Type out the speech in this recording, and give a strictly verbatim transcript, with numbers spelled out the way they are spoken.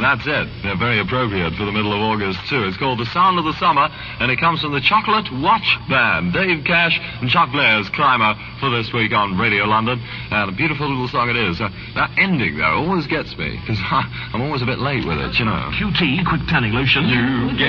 that's it. They're very appropriate for the middle of August, too. It's called The Sound of the Summer, and it comes from the Chocolate Watch Band. Dave Cash and Chuck Blair's Climber for this week on Radio London. And a beautiful little song it is. Uh, that ending, though, always gets me, because I'm always a bit late with it, you know. Q T, quick tanning lotion. You get